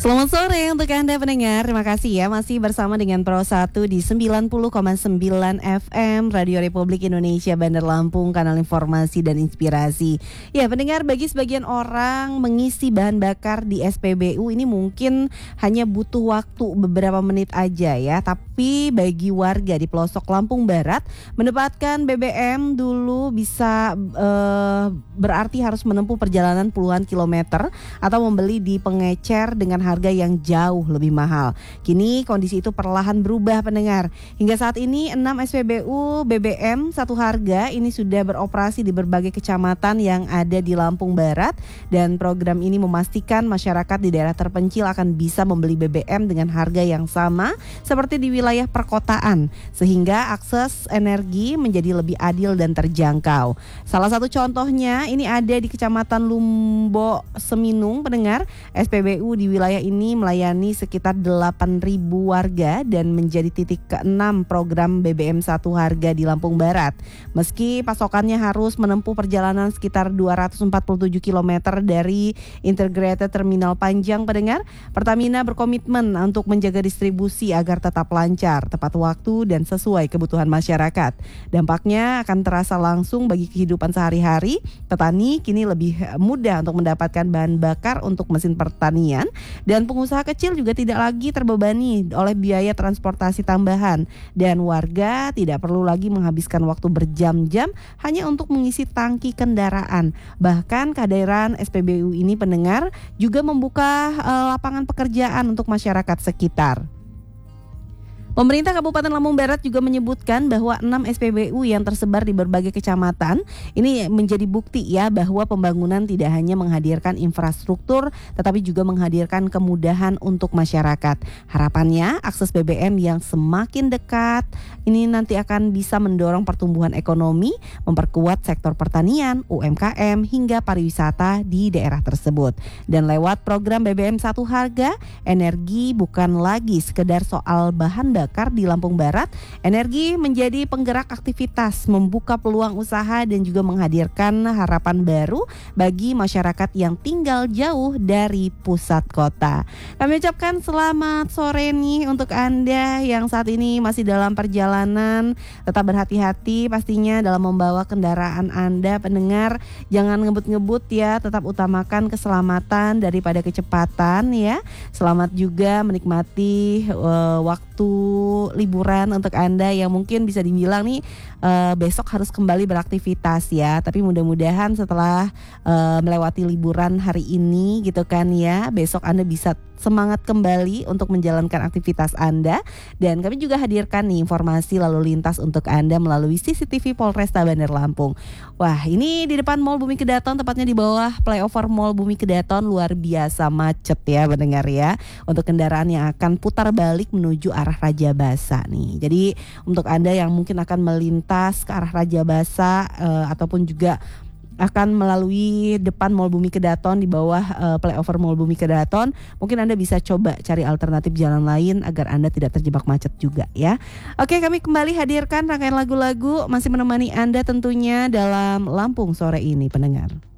Selamat sore untuk Anda pendengar. Terima kasih ya masih bersama dengan Pro 1 di 90,9 FM Radio Republik Indonesia Bandar Lampung, kanal informasi dan inspirasi. Ya pendengar, bagi sebagian orang mengisi bahan bakar di SPBU ini mungkin hanya butuh waktu beberapa menit aja ya. Tapi bagi warga di pelosok Lampung Barat, mendapatkan BBM dulu bisa berarti harus menempuh perjalanan puluhan kilometer atau membeli di pengecer dengan harga yang jauh lebih mahal. Kini kondisi itu perlahan berubah pendengar. Hingga saat ini 6 SPBU BBM satu harga ini sudah beroperasi di berbagai kecamatan yang ada di Lampung Barat, dan program ini memastikan masyarakat di daerah terpencil akan bisa membeli BBM dengan harga yang sama seperti di wilayah perkotaan, sehingga akses energi menjadi lebih adil dan terjangkau. Salah satu contohnya ini ada di Kecamatan Lumbo Seminung pendengar. SPBU di wilayah ini melayani sekitar 8.000 warga dan menjadi titik ke-6 program BBM satu harga di Lampung Barat. Meski pasokannya harus menempuh perjalanan sekitar 247 km dari Integrated Terminal Panjang pendengar, Pertamina berkomitmen untuk menjaga distribusi agar tetap lancar, tepat waktu dan sesuai kebutuhan masyarakat. Dampaknya akan terasa langsung bagi kehidupan sehari-hari. Petani kini lebih mudah untuk mendapatkan bahan bakar untuk mesin pertanian, dan pengusaha kecil juga tidak lagi terbebani oleh biaya transportasi tambahan, dan warga tidak perlu lagi menghabiskan waktu berjam-jam hanya untuk mengisi tangki kendaraan. Bahkan kehadiran SPBU ini pendengar juga membuka lapangan pekerjaan untuk masyarakat sekitar. Pemerintah Kabupaten Lampung Barat juga menyebutkan bahwa 6 SPBU yang tersebar di berbagai kecamatan ini menjadi bukti ya bahwa pembangunan tidak hanya menghadirkan infrastruktur tetapi juga menghadirkan kemudahan untuk masyarakat. Harapannya akses BBM yang semakin dekat ini nanti akan bisa mendorong pertumbuhan ekonomi, memperkuat sektor pertanian, UMKM hingga pariwisata di daerah tersebut. Dan lewat program BBM satu harga, energi bukan lagi sekedar soal bahan bakar di Lampung Barat. Energi menjadi penggerak aktivitas, membuka peluang usaha dan juga menghadirkan harapan baru bagi masyarakat yang tinggal jauh dari pusat kota. Kami ucapkan selamat sore nih untuk Anda yang saat ini masih dalam perjalanan. Tetap berhati-hati pastinya dalam membawa kendaraan Anda pendengar. Jangan ngebut-ngebut ya, tetap utamakan keselamatan daripada kecepatan ya. Selamat juga menikmati waktu liburan untuk Anda yang mungkin bisa dibilang nih besok harus kembali beraktivitas ya. Tapi mudah-mudahan setelah melewati liburan hari ini gitu kan ya, besok Anda bisa semangat kembali untuk menjalankan aktivitas Anda. Dan kami juga hadirkan nih informasi lalu lintas untuk Anda melalui CCTV Polresta Bandar Lampung. Wah, ini di depan Mall Bumi Kedaton, tepatnya di bawah flyover Mall Bumi Kedaton, luar biasa macet ya mendengar ya, untuk kendaraan yang akan putar balik menuju arah Raja Basa nih. Jadi untuk Anda yang mungkin akan melintas ke arah Raja Basa ataupun juga akan melalui depan Mall Bumi Kedaton di bawah flyover Mall Bumi Kedaton, mungkin Anda bisa coba cari alternatif jalan lain agar Anda tidak terjebak macet juga ya. Oke, kami kembali hadirkan rangkaian lagu-lagu masih menemani Anda tentunya dalam Lampung sore ini pendengar.